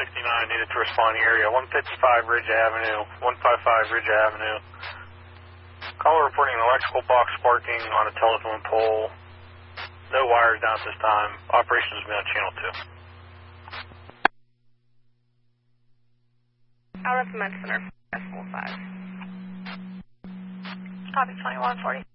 needed to respond to area 155 Ridge Avenue, 155 Ridge Avenue. Caller reporting an electrical box sparking on a telephone pole. No wires down at this time. Operation has been on channel 2. I'll recommend center. S45. Copy 2140.